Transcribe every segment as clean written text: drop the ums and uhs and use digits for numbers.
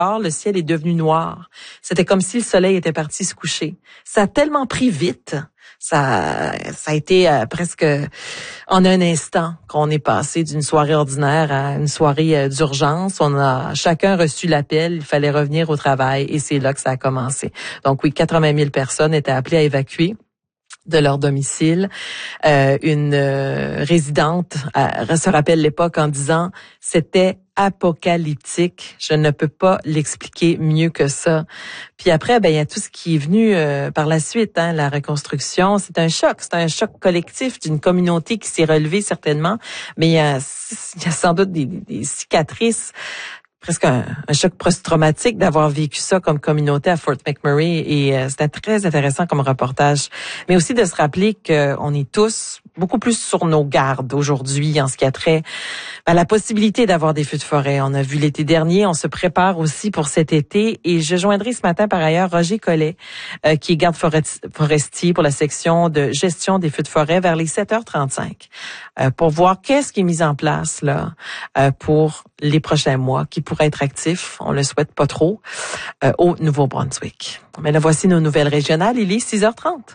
le ciel est devenu noir. C'était comme si le soleil était parti se coucher. Ça a tellement pris vite. Ça a été presque en un instant qu'on est passé d'une soirée ordinaire à une soirée d'urgence. On a chacun reçu l'appel, il fallait revenir au travail et c'est là que ça a commencé. Donc oui, 80 000 personnes étaient appelées à évacuer de leur domicile. Une résidente se rappelle l'époque en disant « C'était apocalyptique. Je ne peux pas l'expliquer mieux que ça. » Puis après, il y a tout ce qui est venu par la suite, la reconstruction. C'est un choc collectif d'une communauté qui s'est relevée certainement, mais il y a sans doute des cicatrices, presque un choc post-traumatique d'avoir vécu ça comme communauté à Fort McMurray et c'était très intéressant comme reportage. Mais aussi de se rappeler qu'on est tous beaucoup plus sur nos gardes aujourd'hui en ce qui a trait à la possibilité d'avoir des feux de forêt. On a vu l'été dernier, on se prépare aussi pour cet été et je joindrai ce matin par ailleurs Roger Collet qui est garde forestier pour la section de gestion des feux de forêt vers les 7h35 pour voir qu'est-ce qui est mis en place là pour les prochains mois qui pourrait être actif, on le souhaite pas trop, au Nouveau-Brunswick. Mais là, voici nos nouvelles régionales. Il est 6h30.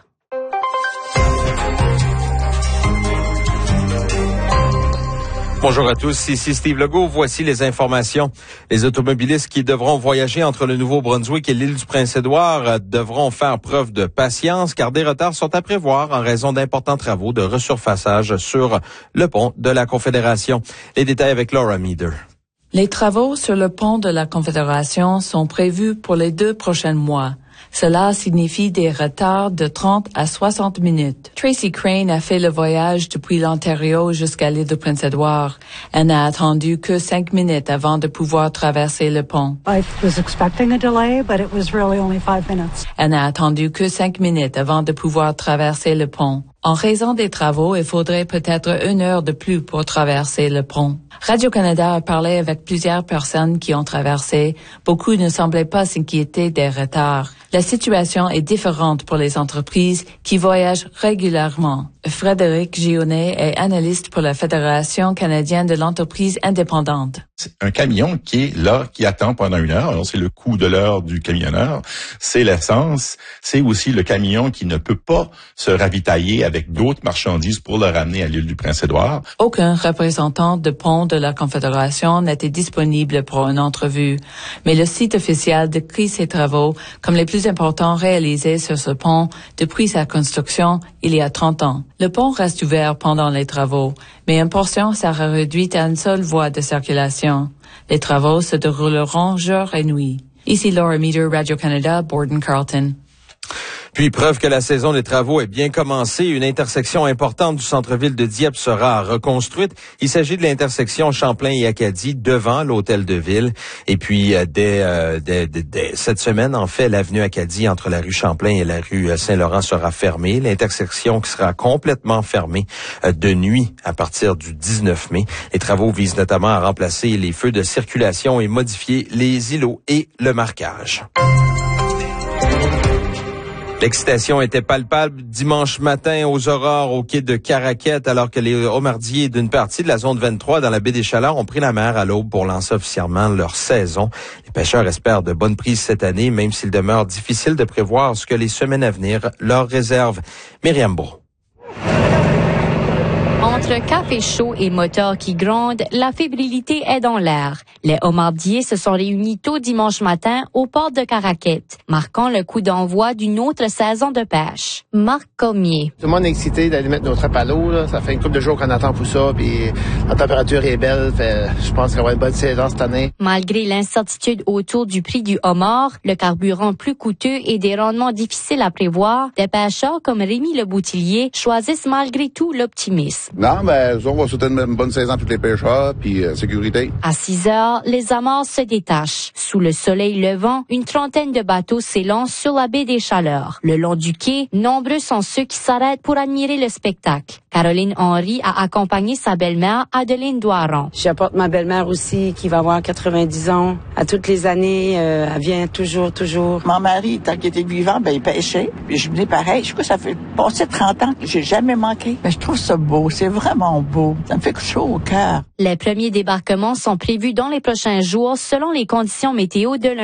Bonjour à tous, ici Steve Legault. Voici les informations. Les automobilistes qui devront voyager entre le Nouveau-Brunswick et l'île du Prince-Édouard devront faire preuve de patience car des retards sont à prévoir en raison d'importants travaux de resurfaçage sur le pont de la Confédération. Les détails avec Laura Meader. Les travaux sur le pont de la Confédération sont prévus pour les 2 prochains mois. Cela signifie des retards de 30 à 60 minutes. Tracy Crane a fait le voyage depuis l'Ontario jusqu'à l'île de Prince-Édouard. Elle n'a attendu que 5 minutes avant de pouvoir traverser le pont. I was expecting a delay, but it was really only 5 minutes. Elle n'a attendu que 5 minutes avant de pouvoir traverser le pont. En raison des travaux, il faudrait peut-être 1 heure de plus pour traverser le pont. Radio-Canada a parlé avec plusieurs personnes qui ont traversé. Beaucoup ne semblaient pas s'inquiéter des retards. La situation est différente pour les entreprises qui voyagent régulièrement. Frédéric Gionnet est analyste pour la Fédération canadienne de l'entreprise indépendante. C'est un camion qui est là, qui attend pendant 1 heure. Alors, c'est le coût de l'heure du camionneur. C'est l'essence. C'est aussi le camion qui ne peut pas se ravitailler avec d'autres marchandises pour le ramener à l'île du Prince-Édouard. Aucun représentant de pont de la Confédération n'était disponible pour une entrevue. Mais le site officiel décrit ces travaux comme les plus importants réalisés sur ce pont depuis sa construction il y a 30 ans. Le pont reste ouvert pendant les travaux, mais une portion sera réduite à une seule voie de circulation. Les travaux se dérouleront jour et nuit. Ici Laura Meader, Radio-Canada, Borden-Carlton. Puis, preuve que la saison des travaux est bien commencée, une intersection importante du centre-ville de Dieppe sera reconstruite. Il s'agit de l'intersection Champlain et Acadie devant l'hôtel de ville. Et puis, dès cette semaine, en fait, l'avenue Acadie entre la rue Champlain et la rue Saint-Laurent sera fermée. L'intersection qui sera complètement fermée de nuit à partir du 19 mai. Les travaux visent notamment à remplacer les feux de circulation et modifier les îlots et le marquage. L'excitation était palpable dimanche matin aux aurores au quai de Caraquette alors que les homardiers d'une partie de la zone 23 dans la baie des Chaleurs ont pris la mer à l'aube pour lancer officiellement leur saison. Les pêcheurs espèrent de bonnes prises cette année, même s'il demeure difficile de prévoir ce que les semaines à venir leur réservent. Myriam Beau. Entre café chaud et moteur qui gronde, la fébrilité est dans l'air. Les homardiers se sont réunis tôt dimanche matin au port de Caraquette, marquant le coup d'envoi d'une autre saison de pêche. Marc Cormier. Tout le monde est excité d'aller mettre nos trappes à l'eau. Là. Ça fait une couple de jours qu'on attend pour ça, puis la température est belle. Je pense qu'il va y avoir une bonne saison cette année. Malgré l'incertitude autour du prix du homard, le carburant plus coûteux et des rendements difficiles à prévoir, des pêcheurs comme Rémi Le Boutillier choisissent malgré tout l'optimisme. Non, on va souhaiter une bonne saison à tous les pêcheurs, puis sécurité. À 6 heures, les amarres se détachent. Sous le soleil levant, une trentaine de bateaux s'élancent sur la baie des Chaleurs. Le long du quai, nombreux sont ceux qui s'arrêtent pour admirer le spectacle. Caroline Henry a accompagné sa belle-mère, Adeline Doiron. J'apporte ma belle-mère aussi, qui va avoir 90 ans. À toutes les années, elle vient toujours. Mon mari, tant qu'il était vivant, il pêchait. Puis je venais pareil. Je crois que ça fait passer 30 ans que j'ai jamais manqué. Je trouve ça beau. C'est vraiment beau. Ça me fait chaud au cœur. Les premiers débarquements sont prévus dans les prochains jours selon les conditions météo de